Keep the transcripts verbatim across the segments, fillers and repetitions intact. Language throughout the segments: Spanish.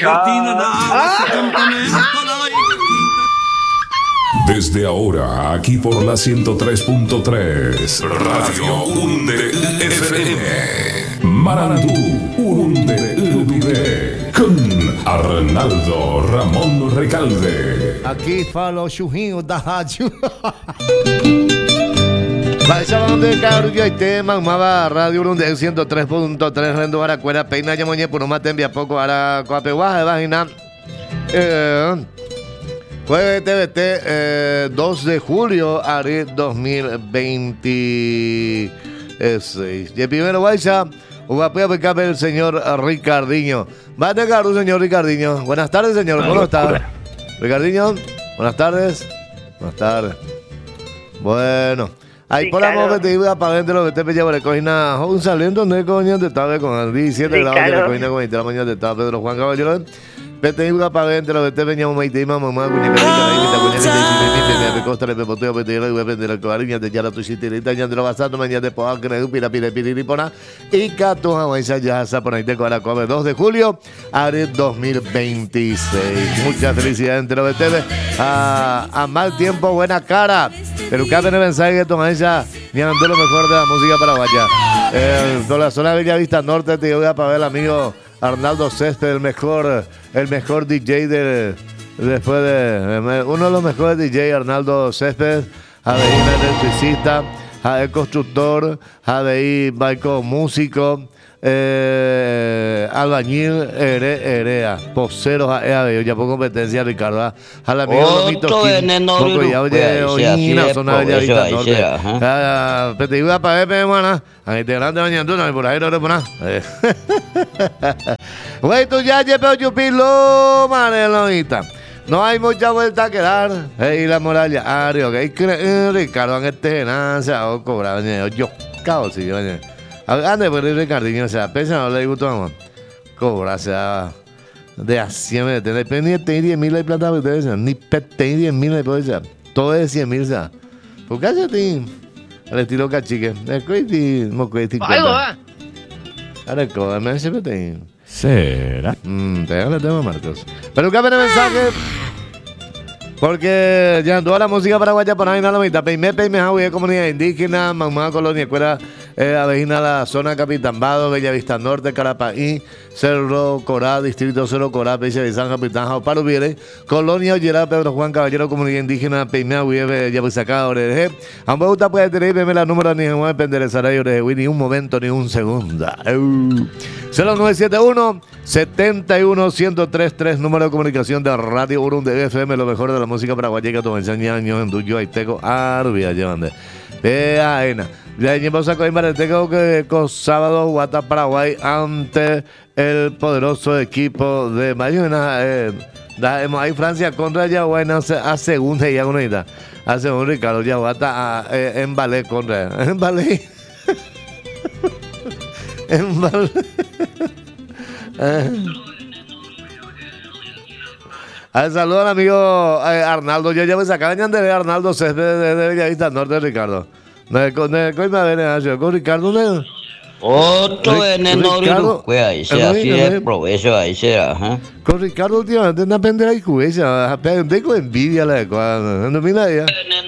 Desde ahora, aquí por la ciento tres punto tres, Radio Urunde F M, Marandú, Urunde Ubide, con Arnaldo Ramón Recalde. Aquí falo Xujinho da rádio. Vai falando de carro e tema, uma rádio Urunde ciento tres punto tres, Rendo Aracuera, Peina Yamoñe, por uma tempo a pouco, ara Coapeguá, vagina. Eh... Jueves T V T, eh, dos de julio, Ari dos mil veintiséis. Y el primero vaya, va a pegar el señor Ricardinho. Va a pegar un señor Ricardinho. Buenas tardes, señor. ¿Cómo está? Ricardinho, buenas tardes. Buenas tardes. Bueno. Ahí por la moda te iba para adentro, que te pilla por el cojina. Un saliendo, no hay coño de tarde con diecisiete grados de la cojina con veinte de la mañana de tarde. Pedro Juan Caballero. Vete iba para adentro, vete venía un maite mamá, cuña que la imita, cuña que te me costa le pepoteo, vete y voy a vender el cariño de ya la tu sitirita, ya de lo basado, mañana de poa, que ne pira pira pira pona y cato avanza ya sa por ahí te con la come dos de julio, Ari dos mil veintiséis. Mucha felicidad entre los T V. A, a mal tiempo, buena cara. Pero cada vez mensaje que toma ella, ni ando lo mejor de la música paraguaya. Eh, por la zona de Bellavista Norte te voy a pagar el amigo Arnaldo Césped, el mejor, el mejor D J de, después de, uno de los mejores D J, Arnaldo Césped, Javeína electricista, Javeí constructor, Javeí Baico músico, eh, albañil, ere, erea, posero, Javeí, ya por competencia, Ricardo, a la amiga Lomito, poco ya oye, oñina, zona de Bellavista Norte, pero te iba a pagar, pero bueno, a integrante de mañana, por ahí no le pones. Güey, tú ya llevas chupilo, Manelonita. No hay mucha vuelta a quedar. Y la muralla, Ario, que Ricardo, en este genancia, o cobrar, yo cago, si yo, ande por el Ricardinho, o sea, pensa, no le gustó, amor. Cobra, o sea, de a cien mil, de pendiente diez mil de plata, ni pete diez mil de poder, todo es cien mil, o sea. Porque hace ti, el estilo cachique, el cuiti, mo cuiti. Algo va. Ahora, ¿cómo me hace pete? ¿Será? Mm, te el tema, Marcos. Pero que el mensaje. Porque ya toda la música paraguaya por ahí nada lo mitad. Peime, peime, jaui, comunidad indígena, mamá, colonia, escuela, eh, avejina, la zona Capitambado, Bellavista Norte, Carapaí, Cerro Corá, Distrito Cerro Corá, Pecha de San Capitán, Jauparo Viere, Colonia Ollera, Pedro Juan Caballero, comunidad indígena, Peime, jaui, Yabuzacá, Oreje. Ambos gusta puede tener, peime la número ni en penderezará y Oreje, ni un momento, ni un segundo. cero nueve siete uno, setenta y uno, ciento tres, tres, número de comunicación de Radio Urunde F M, lo mejor de la música paraguaya que toman años en Duyo, Aiteco, Arbia, llevan de Peaena. Ya llevamos a coger Mareteco que con sábado Guata Paraguay ante el poderoso equipo de Mayuna. Eh, ahí Francia contra Yaguayna a segunda y a unidad. A segunda Ricardo Yaguata eh, en ballet contra. En ballet. En ballet. eh. Al saludo al amigo eh, Arnaldo. Yo ya me sacaban de Arnaldo Césped de Bellavista Norte, Ricardo. Con Ricardo, ¿no? Otro veneno de ahí se hace provecho ahí será. Con Ricardo últimamente no aprende la escuela, aprende con envidia la de cuando. No mira ya.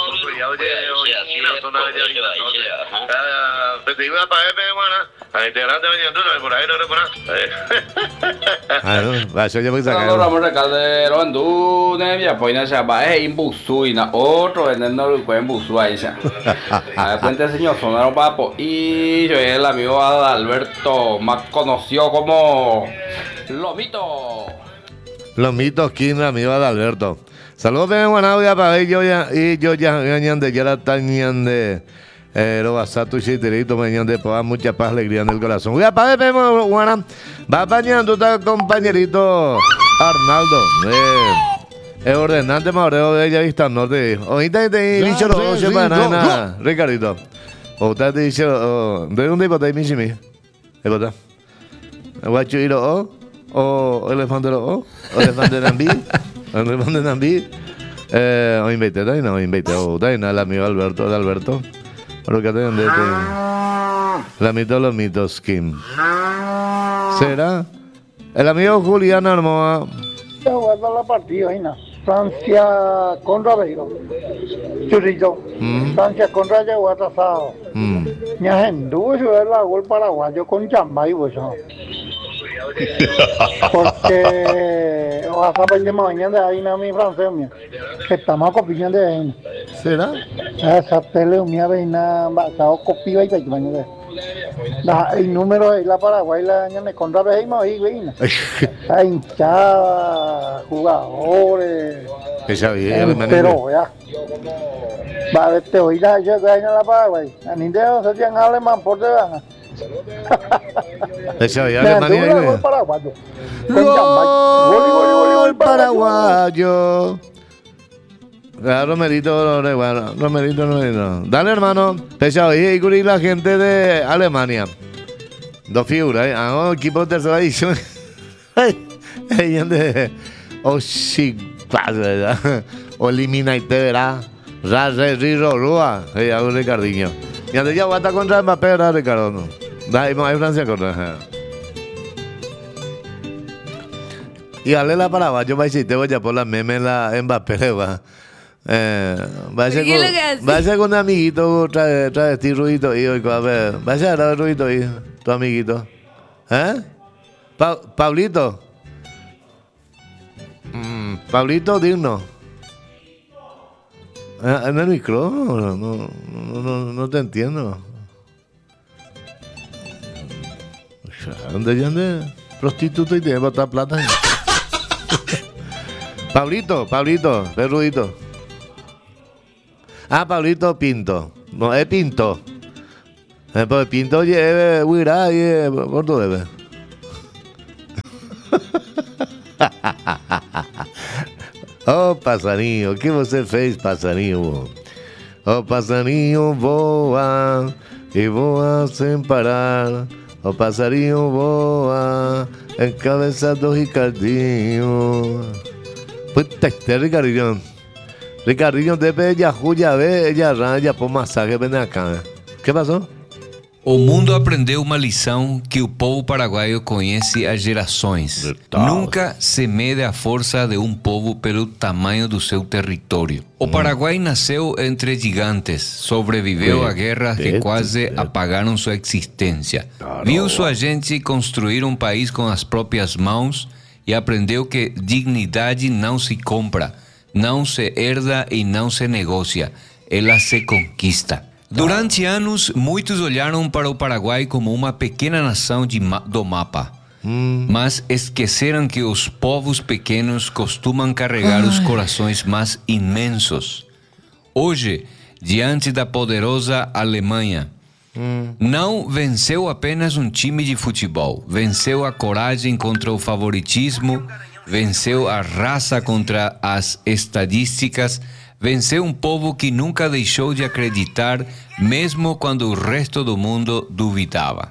Te iba a pagar, a integrante mañana, por ahí no le pones. Ah, no, va, yo ya voy a sacar. No, Ramón Recalde, lo andu, ne, ya pues, no se va, es imbusu y na otro veneno lo pueden busu ahí ya. A ver, frente señor, sonaron papo y yo el amigo Alberto, más conocido como Lomito. Lomito Skin, amigo de Alberto. Saludos, bien, buenas noches para ellos y yo ya ganan de ya la tañan de. Eh, lo basato y chiterito, mañana de poder mucha paz, alegría en el corazón. Voy a pagar, pero bueno, va bañando tu compañerito Arnaldo. Eh, el ordenante Maureo de Bellavista Norte. Ahorita te he dicho los ocho para nada, Ricardito. O te he dicho, ¿de dónde iba a mi chimi? ¿De verdad? ¿Guacho y lo o elefante lo o? ¿Elefante Nambi? ¿Elefante Nambi? Eh, o invité, no, invité, o Daina, el amigo Alberto, de Alberto. Pero que tengan de la mitad de los mitos, Kim. ¿Será? El amigo Julián Armoa. Ya guarda la partida, Ina. Francia contra Beiro. Churrito. Mm. Francia contra Yaguá atrasado. Mm. Ya Gendú, eso es la gol paraguayo con Chambay, pues. Porque vas a perder mañana de ahí, no mi francés, mía. Que estamos copiando de ahí. ¿Será? Esa tele, mía, veina, basado copia y mañana. El número de la Paraguay, la año me contra ahí, ahí, veina. La hinchada, jugadores. Esa bien, pero ya. Va a verte hoy la yo que hay en la Paraguay. A ni de se tienen alemán por debajo. Esa ya Alemania. Gol paraguayo. Gol paraguayo. Romerito, Romerito, Romerito. Dale, hermano. Pesado, y cubrir la gente de Alemania. Dos figuras, ¿eh? Ah, equipo de tercera división. Ella de. O sí, ¿verdad? O elimina y te verá. Rare, Riro, Rúa. Ella, un Ricardinho. Y antes ya va a estar contra Mbappé, ¿verdad, Ricardo? No. Hay Francia contra. Y dale la Paraguayo, va a decir, te voy a poner la meme en la Mbappé, va. Eh, va a ser con, va a ser con un amiguito, trae, trae este Ruito y hoy, a ver, va a ser a Ruito y tu amiguito. ¿Eh? Pa, Pablito. Mm, Pablito digno. Eh, en el micrófono, no, no, no, no te entiendo. ¿Dónde ande prostituto y tiene botar plata? Pablito, Pablito, el Ruito. Ah, Pablito Pinto. No, es Pinto. Eh, pues Pinto lleve, huirá y es portugués. Oh, passarinho, o que você fez, passarinho? Oh, passarinho voa e voa sem parar. O passarinho voa en cabeza do Ricardinho. Puta, este Ricardinho. Ricardinho, debe ella juya, ve, ella raya por masaje, ven acá. ¿Qué pasó? O mundo aprendeu uma lição que o povo paraguaio conhece há gerações. Verdade. Nunca se mede a força de um povo pelo tamanho do seu território. O Paraguai nasceu entre gigantes, sobreviveu a guerras que quase apagaram sua existência. Viu sua gente construir um país com as próprias mãos e aprendeu que dignidade não se compra, não se herda e não se negocia, ela se conquista. Durante anos, muitos olharam para o Paraguai como uma pequena nação de ma- do mapa. Hum. Mas esqueceram que os povos pequenos costumam carregar Ai. os corações mais imensos. Hoje, diante da poderosa Alemanha, hum. não venceu apenas um time de futebol, venceu a coragem contra o favoritismo, venceu a raça contra as estatísticas, venceu um povo que nunca deixou de acreditar, mesmo quando o resto do mundo duvidava.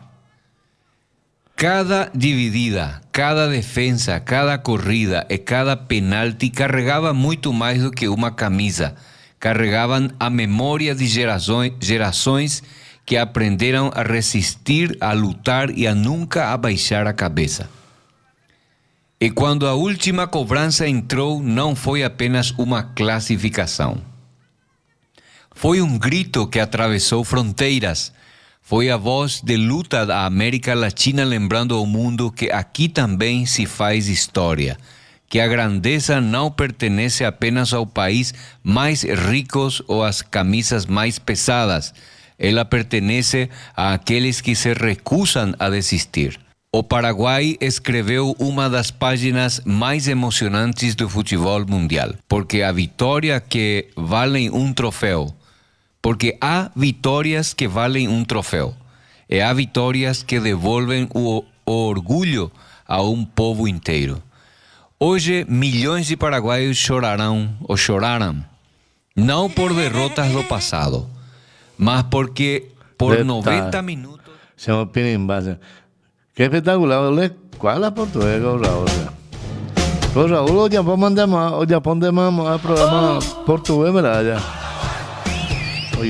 Cada dividida, cada defesa, cada corrida e cada penalti carregava muito mais do que uma camisa. Carregavam a memória de gerações, gerações que aprenderam a resistir, a lutar e a nunca abaixar a cabeça. E quando a última cobrança entrou, não foi apenas uma classificação. Foi um grito que atravessou fronteiras. Foi a voz de luta da América Latina lembrando ao mundo que aqui também se faz história. Que a grandeza não pertence apenas ao país mais rico ou às camisas mais pesadas. Ela pertence àqueles que se recusam a desistir. O Paraguai escreveu uma das páginas mais emocionantes do futebol mundial, porque a vitória que vale um troféu, porque há vitórias que valem um troféu, e há vitórias que devolvem o, o orgulho a um povo inteiro. Hoje, milhões de paraguaios chorarão ou choraram, não por derrotas do passado, mas porque por noventa minutos... Chama Pirimba. Qué espectacular, ¿cuál es la portuguesa con Raúl? Con Raúl o Japón mandamos, o Japón mandamos al programa portugués, ¿verdad? Ya. Oye,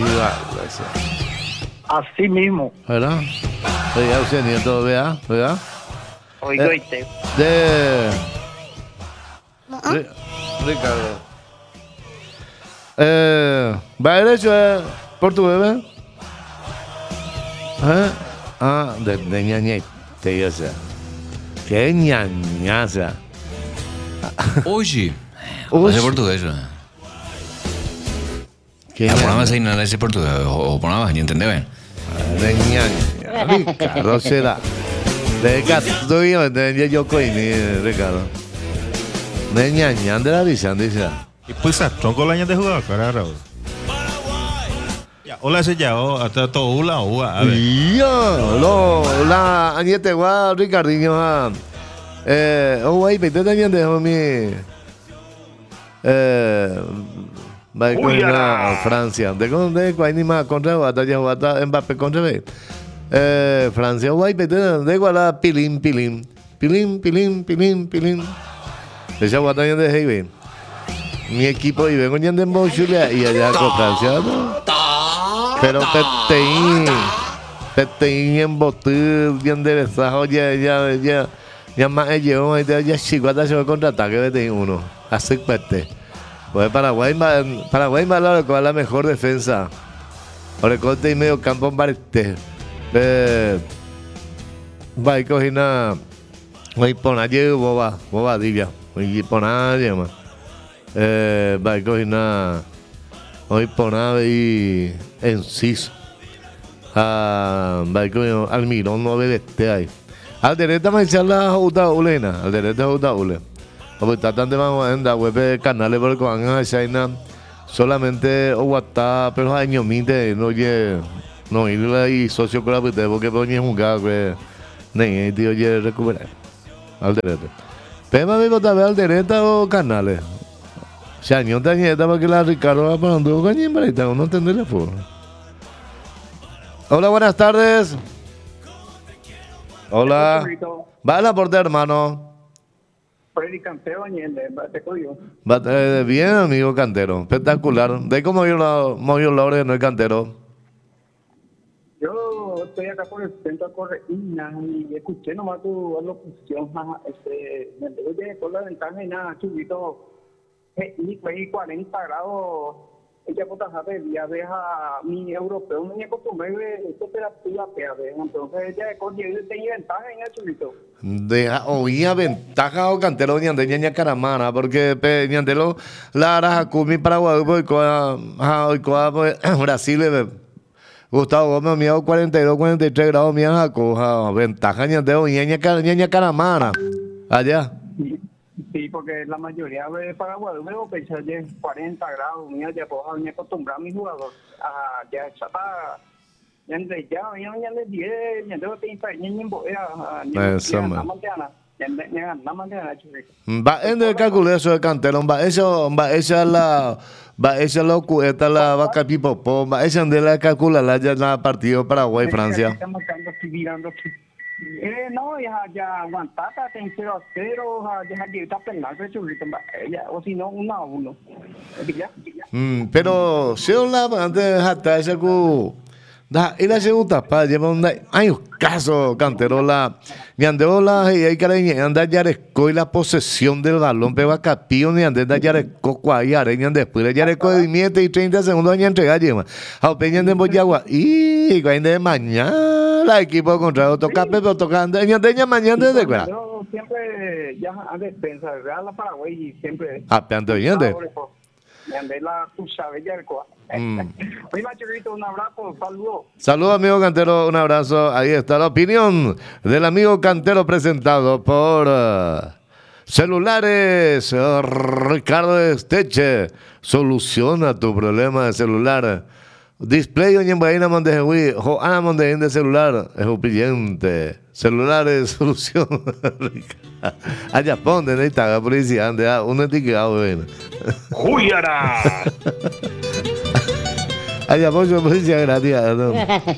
así mismo. ¿Verdad? Oye, usted nieto, ¿verdad? ¿Verdad? Oye, eh, De Ri- Ricardo. Eh, va derecho es portugués, ¿eh? ¿Eh? Ah, de, de ñañete, o sea. Qué ñañaza. Hoje, Hoje. é português, né? Qué Ah, por nada ñaña. más ahí nada ese portugués, o por nada más, ¿entendés? Ben? De ñaña. Ricardo será. De gato de yo coini, Ricardo. De ñaña, de la visión, dice. Ipulsa tronco la de jugador, cara. Ya, hola se ya, hasta todo ula ua, a ver. Yo, lo, la añete gua, Ricardinho, ha. Eh, oh, güey, pero también dejó mi. Eh. Va a Francia. De dónde, cuál ni más contra batalla, batalla, Mbappé contra B. Eh, Francia, güey, pero de igual a pilín, pilín. Pilín, pilín, pilín, pilín. Esa batalla de Heavy. Mi equipo iba con Yandem Bochulia y allá con Francia, ¿no? Pero Peteín, Peteín en Botul, bien enderezado, ya, ya, ya, ya más ellos, ya Chihuahua se va a contraataque, Peteín uno, así Pete. Pues Paraguay, Paraguay va a con la mejor defensa. Orecote y medio campo en Barete. Va a coger una, va a poner allí, boba, boba, divia, va a poner allí, más. Va a coger una. Hoy por nada y Enciso. Ah, Baiko Almirón no ve este ahí. Al derecho me echar la juta ulena, al derecho juta ule. Porque está tan de más en la web de canales porque van a China solamente o WhatsApp, pero hay ñomite, no oye, no ir ahí socio con la pute porque ponen jugar que ni tío oye recuperar. Al derecho. Pero me voy a ver al derecho o canales. Si año te añeta para que la Ricardo va parando con para y no entenderle por. Hola, buenas tardes. Hola. Va a la porta, hermano. Freddy Cantero, te código. Eh, bien, amigo Cantero. Espectacular. ¿De cómo movió la movió la hora de no el Cantero? Yo estoy acá por el centro de Correína y escuché nomás tu locución. Este, me debe por la ventana y nada, chubito. Y fue cuarenta grados, ella puta sabe, ya deja mi europeo, no me acostumbré a temperatura, entonces ella tenía ventaja en el chulito. Deja, oía ventaja o Cantero ni ande ñaña caramana, porque pe ñandelo la araja cumi Paraguay, pues Brasil, Gustavo Gómez, mío cuarenta y dos, cuarenta y tres grados, mío coja ventaja ñandelo ñaña ñaña caramana, allá. Sí, porque la mayoría de Paraguay luego pensé de cuarenta grados, mira, ya puedo me acostumbrar a mi jugador. Ah, ya está, ya de ya, ya ya de diez, ya de treinta, ya ni boea, ya na mañana, ya na mañana churri. Va en el cálculo eso de Cantero, va eso, va esa la va esa la cueta la vaca pipopo, va esa de la calcula la ya la partido Paraguay Francia. Estamos mirando aquí. Eh, no, ya, ya aguantata, ten cero a cero, ya está penal, ya, o si no, uno a uno. Mm, pero si la antes hasta ese cu da y la segunda pa lleva un hay un caso Cantero la ni andeo la y hay que anda ya y la posesión del balón pero a capío ni ande da ya coco ahí areñan después ya de veinte y treinta segundos año entrega lleva a peña de boyagua y cuando de mañana la equipo contrario toca pero tocando en de mañana desde cuál yo siempre ya a defensa Real la Paraguay y siempre a peante oyente de la tu sabes ya el cual. Oye, Machorito, un abrazo, saludos. Saludos, amigo Cantero, un abrazo. Ahí está la opinión del amigo Cantero presentado por uh, Celulares uh, Ricardo Esteche. Soluciona tu problema de celular. Display oye en Bahía Montejehui, Joana Montejín de celular, es un pillante. Celulares, solución. Allá ponte, ahí está la policía, ande, un etiquetado, bueno. ¡Juyara! Allá ponte la policía gratis, ¿no?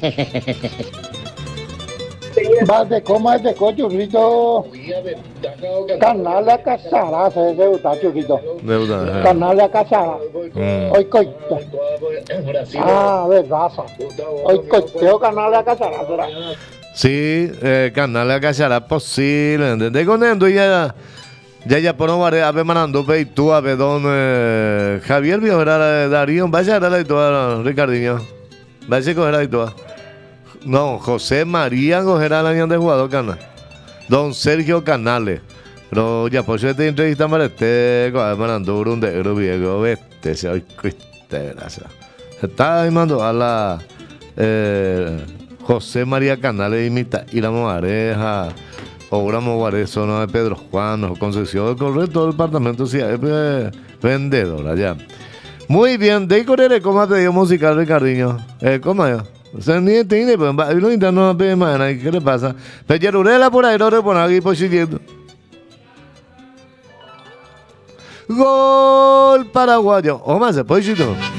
Va de coma de cocho, Rito. Canal a casara, se deuda, churrito. Deuda. Canal a casara. Hoy coito. Ah, verdad. Hoy coiteo canal a casara, será. Sí, eh, canal acá será posible, ¿entendés? Con esto ya, ya, ya, por no variar, a ver, manando, ve, y tú, a ver, don eh, Javier, vio, era Darío, vaya a la y toda, Ricardinho, vaya a coger la y toda. No, José María cogerá la de jugador canal. Don Sergio Canales. Pero ya, por eso te entrevista para este, con manando un de euro viejo, vete, se hoy cueste, gracias. Está llamando a la. Eh, José María Canales imita y la Mogareja, Obra Mogarejo, no de Pedro Juan, o Concepción, corre todo el departamento, sí, es eh, vendedora ya. Muy bien, de ahí correr, ¿cómo te dio musical, Ricardinho? Eh, ¿Cómo es? O sea, ni tiene, pues, no intentando pedir más, ¿qué le pasa? Pellerurela por ahí, no le ponen aquí por siguiendo. Gol paraguayo, o más, después, chito.